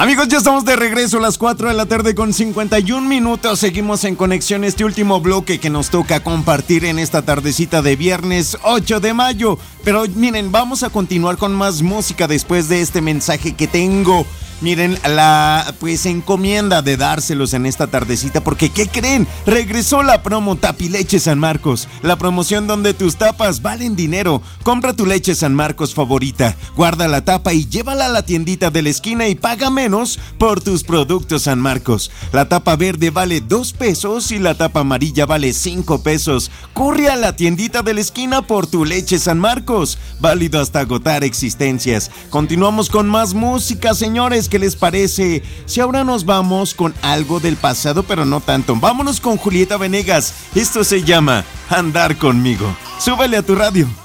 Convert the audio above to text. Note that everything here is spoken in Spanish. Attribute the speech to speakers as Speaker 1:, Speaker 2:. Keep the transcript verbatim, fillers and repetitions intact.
Speaker 1: Amigos, ya estamos de regreso a las cuatro de la tarde con cincuenta y un minutos. Seguimos en conexión, este último bloque que nos toca compartir en esta tardecita de viernes ocho de mayo. Pero miren, vamos a continuar con más música después de este mensaje que tengo. Miren, la pues encomienda de dárselos en esta tardecita, porque ¿qué creen? Regresó la promo Tapileche San Marcos, la promoción donde tus tapas valen dinero. Compra tu leche San Marcos favorita, guarda la tapa y llévala a la tiendita de la esquina y paga menos por tus productos San Marcos. La tapa verde vale dos pesos y la tapa amarilla vale cinco pesos. Corre a la tiendita de la esquina por tu leche San Marcos, válido hasta agotar existencias. Continuamos con más música, señores. ¿Qué les parece? Si ahora nos vamos con algo del pasado, pero no tanto. Vámonos con Julieta Venegas. Esto se llama Andar Conmigo. Súbele a tu radio.